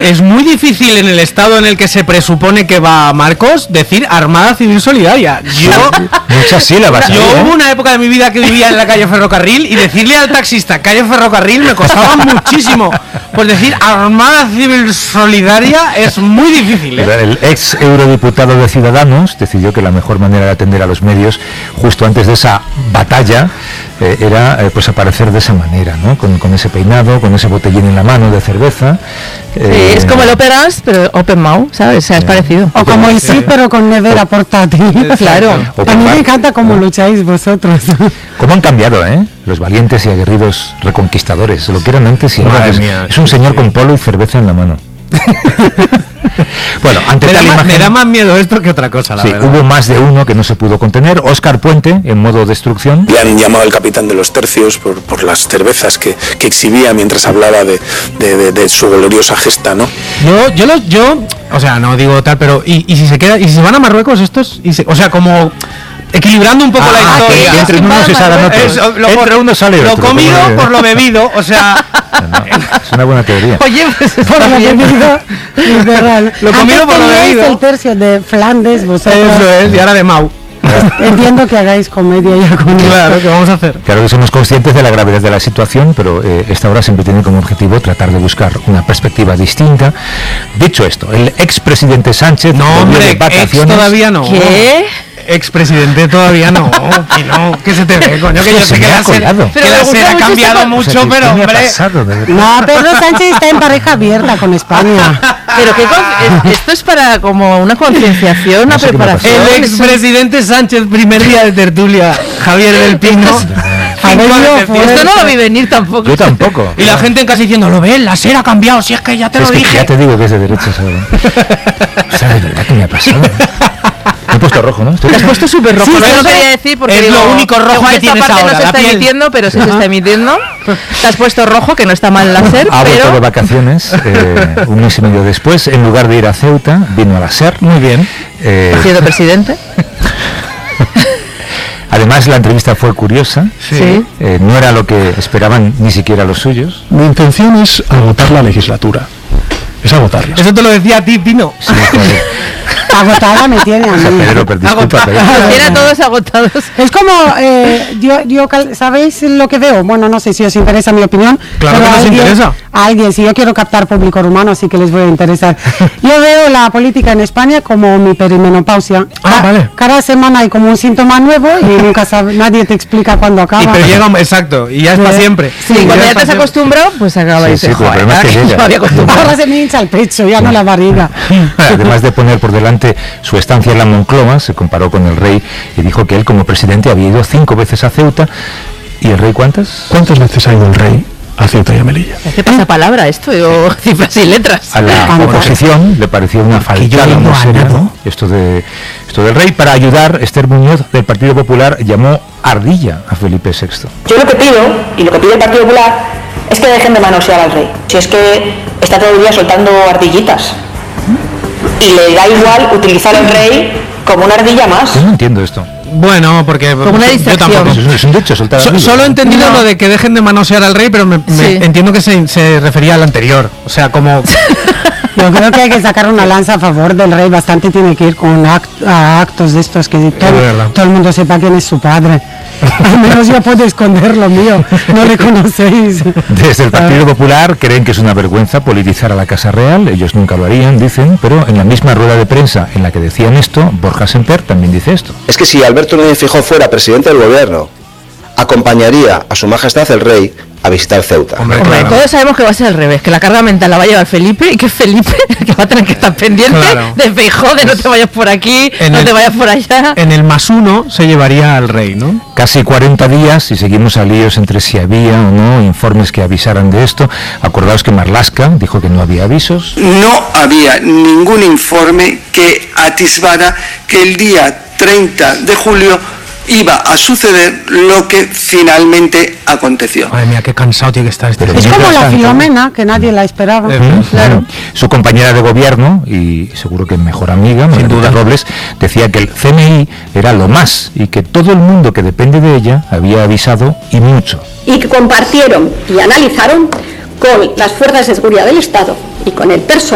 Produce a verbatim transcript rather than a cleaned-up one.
es muy difícil en el estado en el que se presupone que va Marcos decir Armada Civil Solidaria. Yo, muchas sílabas. Yo ¿eh? hubo una época de mi vida que vivía en la calle Ferrocarril y decirle al taxista calle Ferrocarril me costaba muchísimo. Pues decir Armada Civil Solidaria es muy difícil, ¿eh? El ex eurodiputado de Ciudadanos decidió que la mejor manera de atender a los medios justo antes de esa batalla eh, era eh, pues aparecer de esa manera, ¿no? Con, con ese peinado, con ese botellín en la mano de cerveza. Eh, sí, es como el Operas, pero Open Mouth, ¿sabes? O sea, es eh, parecido. O como el sí, pero con nevera portátil. Claro. A mí me encanta cómo ¿no? lucháis vosotros. ¿Cómo han cambiado, eh? Los valientes y aguerridos reconquistadores, lo que eran antes y ahora es, mía, es un señor sí. con polo y cerveza en la mano. Bueno, ante me, tal da imagen, más, me da más miedo esto que otra cosa, la sí, verdad. Hubo más de uno que no se pudo contener. Óscar Puente, en modo destrucción. Le han llamado al capitán de los tercios por, por las cervezas que, que exhibía mientras hablaba de, de, de, de su gloriosa gesta, ¿no? Yo, yo, lo, yo, o sea, no digo tal, pero y, y si se queda, y si se van a Marruecos estos, y se, o sea, como equilibrando un poco ah, la historia. Que entre unos y salgan otros. Entre uno sale lo otro. comido por, por lo bebido, o sea. No, es una buena teoría. Oye, pues por lo bebido, literal. Lo comido por lo bebido. El tercio de Flandes, vosotros. Eso es, y ahora de Mau. Entiendo que hagáis comedia ya con claro, esto. ¿qué vamos a hacer? Claro que somos conscientes de la gravedad de la situación, pero eh, esta obra siempre tiene como objetivo tratar de buscar una perspectiva distinta. Dicho esto, el expresidente Sánchez... No, hombre, ex todavía no. ¿Qué? Expresidente todavía no, que no, que se te ve, coño, que yo sé que la SER, que la SER ha cambiado mucho, o sea, pero hombre... Pasado, no, Pedro Sánchez está en pareja abierta con España. Pero que esto es para como una concienciación, una no sé preparación. El expresidente Sánchez, primer día de tertulia, Javier del Pino. Esto no lo vi venir tampoco. Yo tampoco. Y la gente en casa diciendo, lo ves, la SER ha cambiado, si es que ya te es lo que dije. Ya te digo que es de derecha, ¿sabes? O sea, de verdad que me ha pasado. Me he puesto rojo, ¿no? Te has puesto súper rojo. Sí, no sí, lo sí. quería decir porque es digo, lo único rojo que tienes esta parte ahora, no se la está piel. emitiendo, pero sí se está emitiendo. Te has puesto rojo, que no está mal la SER, ha pero... vuelto de vacaciones, eh, un mes y medio después, en lugar de ir a Ceuta, vino a la SER. Muy bien. Eh, ¿Ha sido presidente? Además, la entrevista fue curiosa. Sí. Eh, no era lo que esperaban ni siquiera los suyos. Mi intención es agotar la legislatura. Es agotarla. Eso te lo decía a ti, Pino. Sí, joder. Agotada me tiene a mí. O sea, Pedro, pero disculpa, Pedro. Tienen todos agotados. Es como, eh, yo, yo, ¿sabéis lo que veo? Bueno, no sé si os interesa mi opinión. Claro pero que nos alguien, interesa. A alguien, si yo quiero captar público rumano, sí que les voy a interesar. Yo veo la política en España como mi perimenopausia. Ah, Ca vale. Cada semana hay como un síntoma nuevo y nunca sabe, nadie te explica cuándo acaba. Y pero llega, exacto, y ya es Sí. para siempre. Sí, Sí, cuando ya te has acostumbrado, pues acaba Sí, y sí, dices, pero el joder, problema es que ahora llega. me había acostumbrado. Ahora se me hincha el pecho, ya no la barriga. Además de poner por delante su estancia en la Moncloa, se comparó con el rey y dijo que él como presidente había ido cinco veces a Ceuta. ¿Y el rey cuántas? ¿Cuántas veces ha ido el rey a Ceuta y a Melilla? ¿Qué pasa palabra esto? O cifras y letras. A la oposición le pareció una faltada muy seria esto de esto del rey. Para ayudar, Esther Muñoz del Partido Popular llamó ardilla a Felipe sexto. Yo lo que pido, y lo que pide el Partido Popular, es que dejen de manosear al rey. Si es que está todo el día soltando ardillitas y le da igual utilizar al rey como una ardilla más. Yo no entiendo esto. Bueno, porque como una distracción. Yo tampoco. Es un dicho, soltar so, Solo he entendido no. lo de que dejen de manosear al rey, pero me, me sí. entiendo que se, se refería al anterior. O sea, como... Yo creo que hay que sacar una lanza a favor del rey. Bastante tiene que ir con act a actos de estos que todo, todo el mundo sepa quién es su padre. Al menos yo puedo esconder lo mío. No le conocéis. Desde el Partido Popular creen que es una vergüenza politizar a la Casa Real. Ellos nunca lo harían, dicen, pero en la misma rueda de prensa en la que decían esto, Borja Semper también dice esto. Es que si Alberto Núñez Feijóo fuera presidente del gobierno, acompañaría a su majestad el rey a visitar Ceuta. Hombre, Hombre claro. Todos sabemos que va a ser al revés, que la carga mental la va a llevar Felipe y que Felipe el que va a tener que estar pendiente claro. de Feijóo, de no te vayas por aquí, en no el, te vayas por allá. En el más uno se llevaría al rey, ¿no? Casi cuarenta días y seguimos a líos entre si había o no informes que avisaran de esto. Acordaos que Marlaska dijo que no había avisos. No había ningún informe que atisbara que el día treinta de julio iba a suceder lo que finalmente aconteció. Madre mía, qué cansado tiene que estar este. Es como la Filomena, que nadie la esperaba. Eh, claro. Su compañera de gobierno, y seguro que mejor amiga, Margarita Robles, decía que el C N I era lo más y que todo el mundo que depende de ella había avisado y mucho. Y que compartieron y analizaron con las fuerzas de seguridad del Estado y con el personal